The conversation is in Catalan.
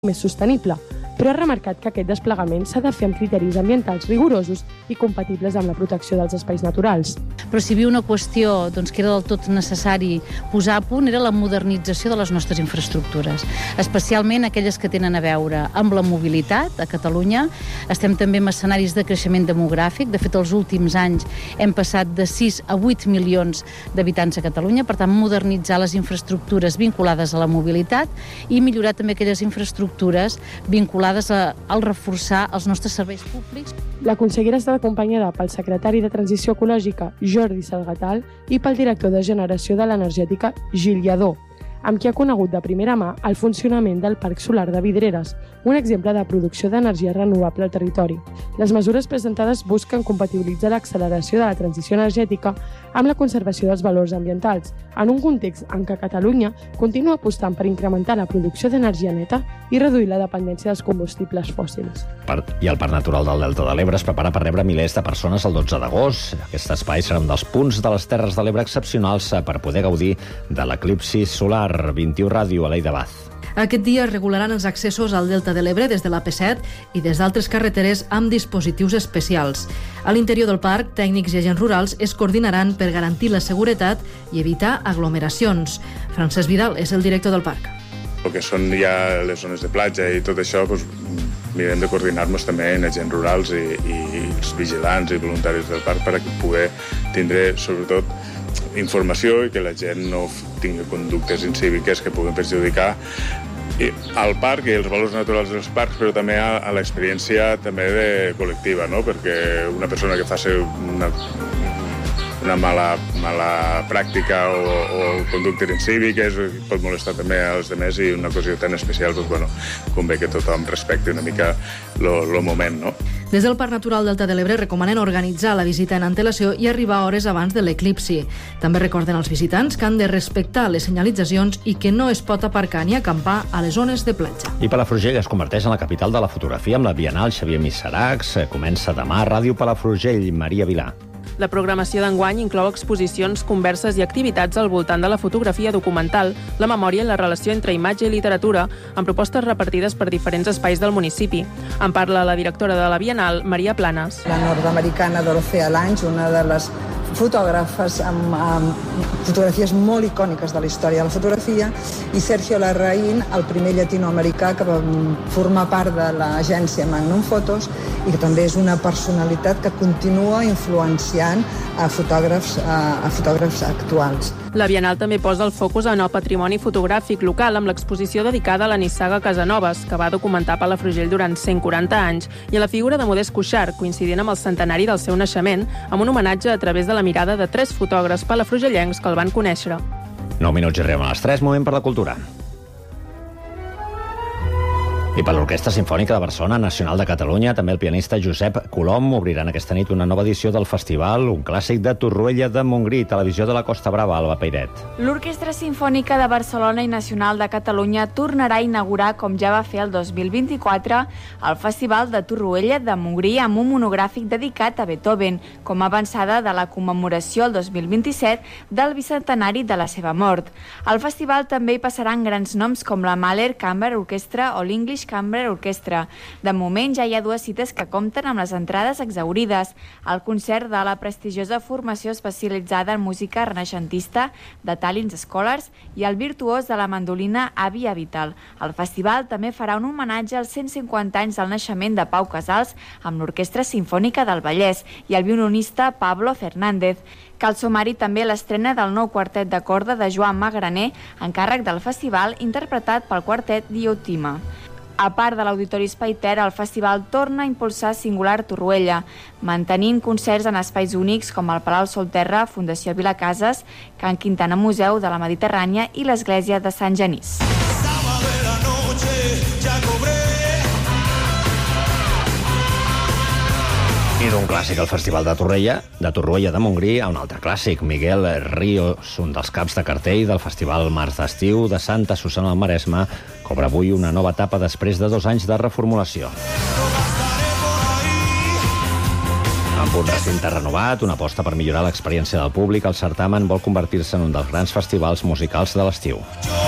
més sostenible, però ha remarcat que aquest desplegament s'ha de fer amb criteris ambientals rigorosos i compatibles amb la protecció dels espais naturals. Però si hi havia una qüestió que era del tot necessari posar a punt era la modernització de les nostres infraestructures, especialment aquelles que tenen a veure amb la mobilitat a Catalunya. Estem també en escenaris de creixement demogràfic. De fet, els últims anys hem passat de 6 a 8 milions d'habitants a Catalunya. Per tant, modernitzar les infraestructures vinculades a la mobilitat i millorar també aquelles infraestructures vinculades al reforçar els nostres serveis públics. La consellera està acompanyada pel secretari de Transició Ecològica, Jordi Salgatal, i pel director de Generació de l'Energètica, Gil Lladó, amb qui ha conegut de primera mà el funcionament del Parc Solar de Vidreres, un exemple de producció d'energia renovable al territori. Les mesures presentades busquen compatibilitzar l'acceleració de la transició energètica amb la conservació dels valors ambientals, en un context en què Catalunya continua apostant per incrementar la producció d'energia neta i reduir la dependència dels combustibles fòssils. I el Parc Natural del Delta de l'Ebre es prepara per rebre milers de persones el 12 d'agost. Aquest espai serà un dels punts de les Terres de l'Ebre excepcionals per poder gaudir de l'eclipsi solar. 21 Ràdio, Aleida Baz. Aquest dia es regularan els accessos al Delta de l'Ebre des de l'AP7 i des d'altres carreteres amb dispositius especials. A l'interior del parc, tècnics i agents rurals es coordinaran per garantir la seguretat i evitar aglomeracions. Francesc Vidal és el director del parc. El que són ja les zones de platja i tot això, mirem de coordinar-nos també en agents rurals i els vigilants i voluntaris del parc per poder tindre, sobretot, informació i que la gent no tingui conductes incíviques que puguin perjudicar al parc i els valors naturals dels parcs, però també a l'experiència també col·lectiva, no? Perquè una persona que faci una mala pràctica o conductes incíviques pot molestar també als demés i una ocasió tan especial, convé que tothom respecti una mica el moment, no? Des del Parc Natural Delta de l'Ebre recomanen organitzar la visita en antelació i arribar hores abans de l'eclipsi. També recorden als visitants que han de respectar les senyalitzacions i que no es pot aparcar ni acampar a les zones de platja. I Palafrugell es converteix en la capital de la fotografia amb la Bienal Xavier Misseracs. Comença demà. Ràdio Palafrugell, Maria Vilà. La programació d'enguany inclou exposicions, converses i activitats al voltant de la fotografia documental, la memòria i la relació entre imatge i literatura, amb propostes repartides per diferents espais del municipi. En parla la directora de la Bienal, Maria Planes. La nord-americana Dorothea Lange, una de les fotògrafes amb fotografies molt icòniques de la història de la fotografia, i Sergio Larraín, el primer llatinoamericà que va formar part de l'agència Magnum Photos i que també és una personalitat que continua influenciant a fotògrafs actuals. La Bienal també posa el focus en el patrimoni fotogràfic local amb l'exposició dedicada a la nissaga Casanovas, que va documentar Palafrugell durant 140 anys, i a la figura de Modest Cuixart, coincidint amb el centenari del seu naixement, amb un homenatge a través de la mirada de 3 fotògrafs palafrugellencs que el van conèixer. 9 minuts i arribem a les 3, moment per la cultura. I per l'Orquestra Simfònica de Barcelona, Nacional de Catalunya, també el pianista Josep Colom obriran aquesta nit una nova edició del festival, un clàssic de Torroella de Montgrí, Televisió de la Costa Brava, Alba Peiret. L'Orquestra Simfònica de Barcelona i Nacional de Catalunya tornarà a inaugurar, com ja va fer el 2024, el Festival de Torroella de Montgrí amb un monogràfic dedicat a Beethoven, com a avançada de la commemoració el 2027 del bicentenari de la seva mort. Al festival també hi passaran grans noms com la Mahler Chamber Orchestra o l'English Chamber Orchestra. De moment ja hi ha 2 cites que compten amb les entrades exhaurides. El concert de la prestigiosa formació especialitzada en música renaixentista de Tallinn Scholars i el virtuós de la mandolina Avi Avital. El festival també farà un homenatge als 150 anys del naixement de Pau Casals amb l'Orquestra Simfònica del Vallès i el violinista Pablo Fernández. Cal sumar-hi també l'estrena del nou quartet de corda de Joan Magraner, encàrrec del festival, interpretat pel quartet Diotima. A part de l'Auditori Espai Ter, el festival torna a impulsar Singular Torroella, mantenint concerts en espais únics com el Palau Solterra, Fundació Vilacases, Can Quintana Museu de la Mediterrània i l'Església de Sant Genís. I d'un clàssic al Festival de Torroella de Montgrí a un altre clàssic, Miguel Ríos, un dels caps de cartell del Festival Mars d'Estiu de Santa Susanna al Maresme, cobra avui una nova etapa després de 2 anys de reformulació. Amb un recinte renovat, una aposta per millorar l'experiència del públic, el certamen vol convertir-se en un dels grans festivals musicals de l'estiu.